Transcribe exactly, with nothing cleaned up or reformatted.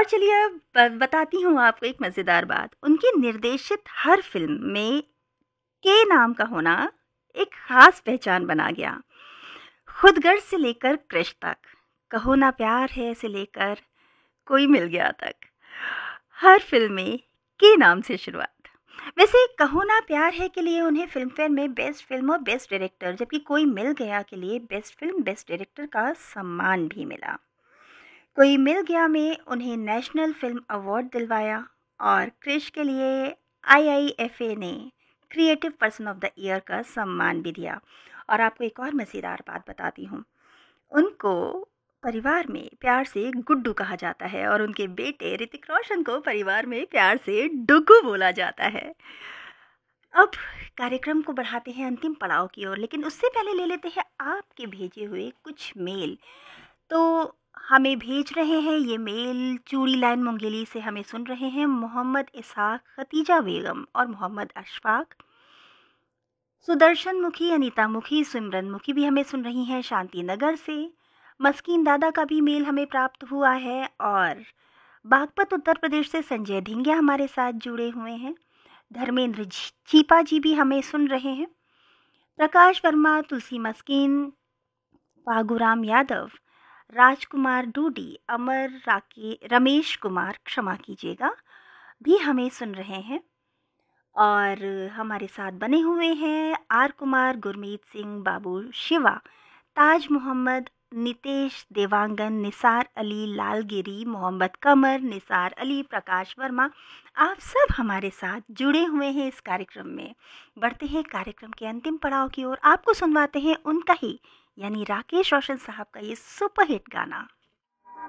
और चलिए अब ब बताती हूँ आपको एक मज़ेदार बात। उनकी निर्देशित हर फ़िल्म में के नाम का होना एक ख़ास पहचान बना गया। खुदगर्ज से लेकर कृष तक, कहो ना प्यार है से लेकर कोई मिल गया तक, हर फ़िल्म में के नाम से शुरुआत। वैसे कहो ना प्यार है के लिए उन्हें फ़िल्मफ़ेयर में बेस्ट फ़िल्म और बेस्ट डायरेक्टर, जबकि कोई मिल गया के लिए बेस्ट फ़िल्म, बेस्ट डायरेक्टर का सम्मान भी मिला। कोई मिल गया में उन्हें नेशनल फ़िल्म अवार्ड दिलवाया और क्रिश के लिए आई आई एफ ए ने creative person of the year का सम्मान भी दिया। और आपको एक और मज़ेदार बात बताती हूँ, उनको परिवार में प्यार से गुड्डू कहा जाता है और उनके बेटे ऋतिक रोशन को परिवार में प्यार से डुग्गू बोला जाता है। अब कार्यक्रम को बढ़ाते हैं अंतिम पड़ाव की ओर, लेकिन उससे पहले ले लेते हैं आपके भेजे हुए कुछ मेल। तो हमें भेज रहे हैं ये मेल, चूड़ी लाइन मुंगेली से हमें सुन रहे हैं मोहम्मद इसहाक, खतीजा बेगम और मोहम्मद अशफाक। सुदर्शन मुखी, अनीता मुखी, सिमरन मुखी भी हमें सुन रही हैं शांति नगर से। मस्कीन दादा का भी मेल हमें प्राप्त हुआ है और बागपत उत्तर प्रदेश से संजय ढिंगिया हमारे साथ जुड़े हुए हैं। धर्मेंद्र जी- चीपा जी भी हमें सुन रहे हैं। प्रकाश वर्मा, तुलसी मस्कीन, पागुराम यादव, राजकुमार डूडी, अमर राके रमेश कुमार, क्षमा कीजिएगा, भी हमें सुन रहे हैं। और हमारे साथ बने हुए हैं आर कुमार, गुरमीत सिंह, बाबू शिवा, ताज मोहम्मद, नितेश, देवांगन, निसार अली, लालगिरी, मोहम्मद कमर, निसार अली, प्रकाश वर्मा। आप सब हमारे साथ जुड़े हुए हैं इस कार्यक्रम में। बढ़ते हैं कार्यक्रम के अंतिम पड़ाव की ओर, आपको सुनवाते हैं उनका ही यानी राकेश रोशन साहब का ये सुपरहिट गाना।